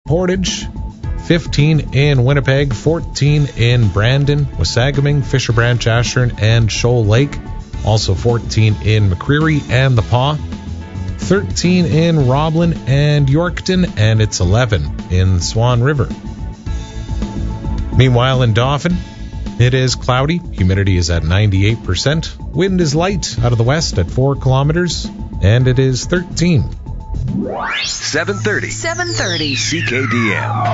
Portage, 15 in Winnipeg, 14 in Brandon, Wasagaming, Fisher Branch, Ashern, and Shoal Lake. Also 14 in McCreary and The Paw. 13 in Roblin and Yorkton, and it's 11 in Swan River. Meanwhile, in Dauphin, it is cloudy. Humidity is at 98%. Wind is light out of the west at 4 kilometers, and it is 13. 730 CKDM.